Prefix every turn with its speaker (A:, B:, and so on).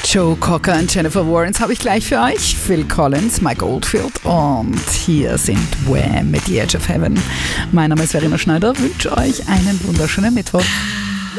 A: Joe Cocker und Jennifer Warnes habe ich gleich für euch. Phil Collins, Mike Oldfield und hier sind Wham mit The Edge of Heaven. Mein Name ist Verena Schneider, wünsche euch einen wunderschönen Mittwoch.